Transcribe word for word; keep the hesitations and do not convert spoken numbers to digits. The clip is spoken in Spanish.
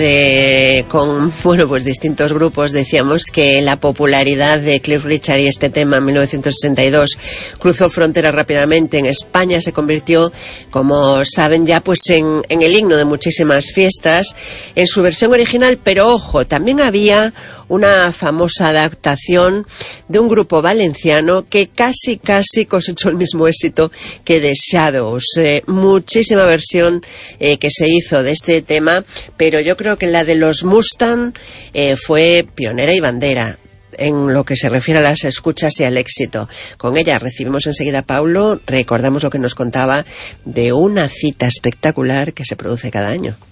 Eh, con bueno pues distintos grupos decíamos que la popularidad de Cliff Richard y este tema en mil novecientos sesenta y dos cruzó fronteras rápidamente. En España se convirtió, como saben ya, pues en, en el himno de muchísimas fiestas en su versión original, pero ojo, también había una famosa adaptación de un grupo valenciano que casi casi cosechó el mismo éxito que The Shadows. Eh, muchísima versión eh, que se hizo de este tema, pero yo creo que la de los Mustang eh, fue pionera y bandera en lo que se refiere a las escuchas y al éxito. Con ella recibimos enseguida a Paulo, recordamos lo que nos contaba de una cita espectacular que se produce cada año.